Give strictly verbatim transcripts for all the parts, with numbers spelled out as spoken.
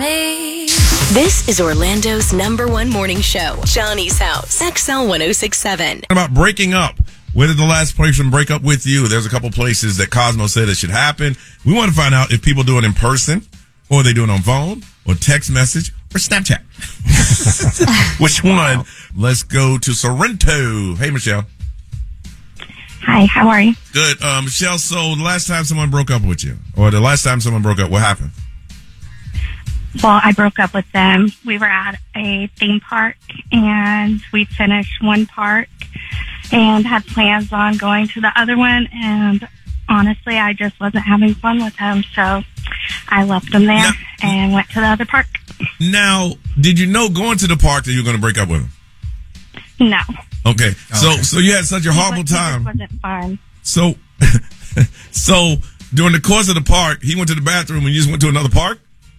me. This is Orlando's number one morning show, Johnny's House, X L one oh six point seven. About breaking up. Where did the last person break up with you? There's a couple places that Cosmo said it should happen. We want to find out if people do it in person, or they do it on phone, or text message, or Snapchat. Which one? Let's go to Sorrento. Hey, Michelle. Hi, how are you? Good. Uh, Michelle, so the last time someone broke up with you, or the last time someone broke up, what happened? Well, I broke up with them. We were at a theme park, and we finished one park and had plans on going to the other one, and honestly, I just wasn't having fun with him, so I left him there now, and went to the other park. Now, did you know going to the park that you were going to break up with him? No. Okay, so okay. so you had such a horrible it time. It wasn't fun. So, so during the course of the park, he went to the bathroom and you just went to another park?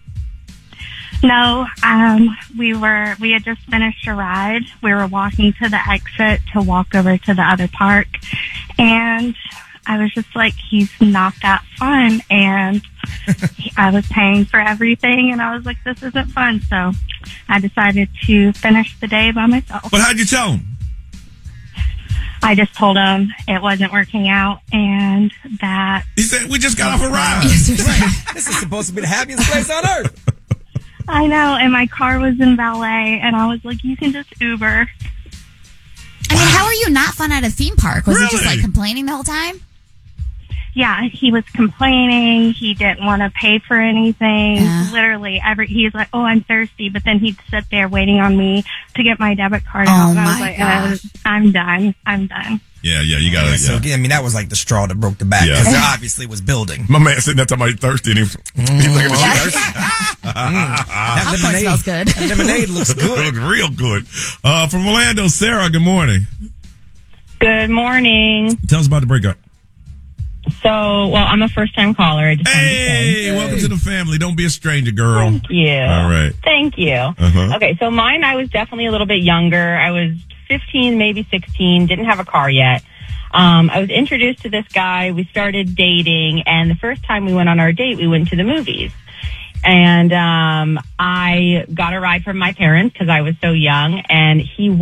No, um, we were, we had just finished a ride. We were walking to the exit to walk over to the other park. And I was just like, he's not that fun. And he, I was paying for everything. And I was like, this isn't fun. So I decided to finish the day by myself. But how'd you tell him? I just told him it wasn't working out and that... He said, we just got off a ride. This is supposed to be the happiest place on earth. I know, and my car was in valet, and I was like, you can just Uber. I mean, how are you not fun at a theme park? Was Really? he just like complaining the whole time? Yeah, he was complaining. He didn't want to pay for anything. Yeah. Literally, every he's like, oh, I'm thirsty. But then he'd sit there waiting on me to get my debit card Oh, out. And I was my like, uh, I'm done. I'm done. Yeah, yeah, you got Yeah, it. so, Yeah. I mean, that was like the straw that broke the back. Yeah. Because it obviously was building. My man sitting there talking about he's thirsty and he was, he's looking at you. That Popcorn lemonade, smells good. that lemonade looks It good. looks real good. Uh, from Orlando, Sarah, good morning. Good morning. Tell us about the breakup. So, well, I'm a first-time caller. I just wanted to say. Hey, welcome to the family. Don't be a stranger, girl. Thank you. All right. Thank you. Uh-huh. Okay, so mine, I was definitely a little bit younger. I was fifteen, maybe sixteen, didn't have a car yet. Um, I was introduced to this guy. We started dating, and the first time we went on our date, we went to the movies. And um, I got a ride from my parents because I was so young, and he